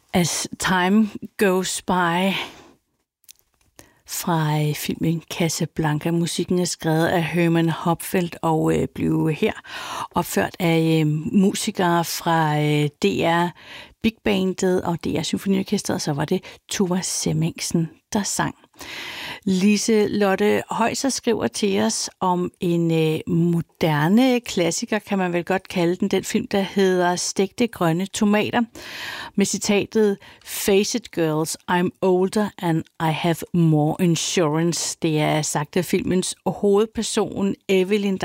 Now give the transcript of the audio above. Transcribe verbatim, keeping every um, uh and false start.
As Time Goes By fra filmen Casablanca. Musikken er skrevet af Herman Hopfeldt og øh, blev her opført af øh, musikere fra øh, D R Big Bandet og D R Symfoniorkestret, så var det Tuva Semmingsen, der sang. Lise Lotte Højser skriver til os om en øh, moderne klassiker, kan man vel godt kalde den, den film, der hedder Stegte grønne tomater, med citatet "Face it girls, I'm older and I have more insurance". Det er sagt af filmens hovedperson Evelyn,